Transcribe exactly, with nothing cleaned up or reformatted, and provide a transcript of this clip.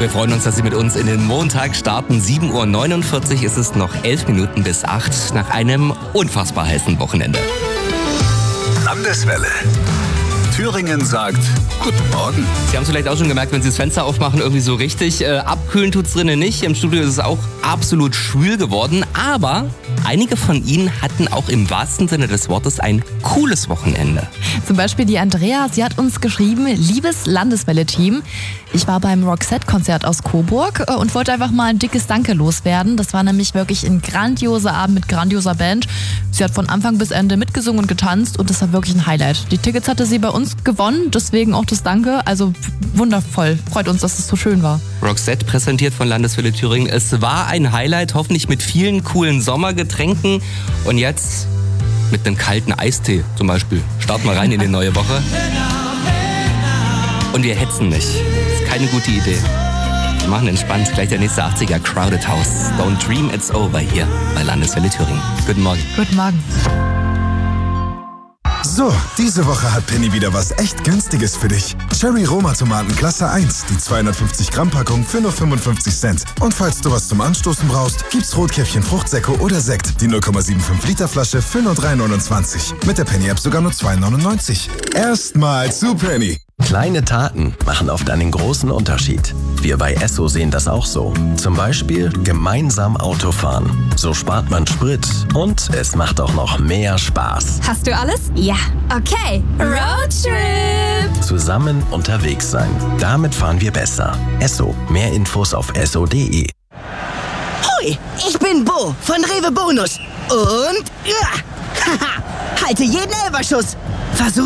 Wir freuen uns, dass Sie mit uns in den Montag starten. sieben Uhr neunundvierzig ist es, noch elf Minuten bis acht nach einem unfassbar heißen Wochenende. Landeswelle. Thüringen sagt Guten Morgen. Sie haben es vielleicht auch schon gemerkt, wenn Sie das Fenster aufmachen, irgendwie so richtig. Äh, abkühlen tut es drinnen nicht. Im Studio ist es auch absolut schwül geworden. Aber einige von Ihnen hatten auch im wahrsten Sinne des Wortes ein cooles Wochenende. Zum Beispiel die Andrea, sie hat uns geschrieben: Liebes Landeswelle-Team, ich war beim Roxette-Konzert aus Coburg und wollte einfach mal ein dickes Danke loswerden. Das war nämlich wirklich ein grandioser Abend mit grandioser Band. Sie hat von Anfang bis Ende mitgesungen und getanzt und das war wirklich ein Highlight. Die Tickets hatte sie bei uns gewonnen, deswegen auch das Danke. Also wundervoll. Freut uns, dass es so schön war. Roxette präsentiert von Landeswelle Thüringen. Es war ein Highlight, hoffentlich mit vielen coolen Sommergetränken. Und jetzt mit einem kalten Eistee zum Beispiel. Starten wir rein in die neue Woche. Und wir hetzen nicht. Das ist keine gute Idee. Wir machen entspannt. Gleich der nächste achtziger Crowded House. Don't Dream It's Over hier bei Landeswelle Thüringen. Guten Morgen. Guten Morgen. So, diese Woche hat Penny wieder was echt Günstiges für dich. Cherry Roma Tomaten Klasse eins, die zweihundertfünfzig Gramm Packung für nur fünfundfünfzig Cent. Und falls du was zum Anstoßen brauchst, gibt's Rotkäppchen Fruchtsäcko oder Sekt, die null Komma fünfundsiebzig Liter Flasche für nur drei neunundzwanzig. Mit der Penny App sogar nur zwei neunundneunzig. Erstmal zu Penny. Kleine Taten machen oft einen großen Unterschied. Wir bei Esso sehen das auch so. Zum Beispiel gemeinsam Autofahren. So spart man Sprit und es macht auch noch mehr Spaß. Hast du alles? Ja. Okay. Roadtrip. Zusammen unterwegs sein. Damit fahren wir besser. Esso. Mehr Infos auf esso punkt de. Hui, ich bin Bo von Rewe Bonus. Und ja, haha, halte jeden Elberschuss. Versuch